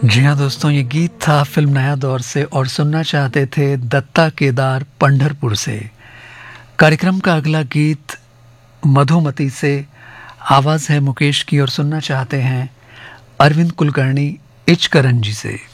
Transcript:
जी हाँ दोस्तों, ये गीत था फिल्म नया दौर से और सुनना चाहते थे दत्ता केदार पंढरपुर से। कार्यक्रम का अगला गीत मधुमती से, आवाज़ है मुकेश की और सुनना चाहते हैं अरविंद कुलकर्णी इचकरंजी से।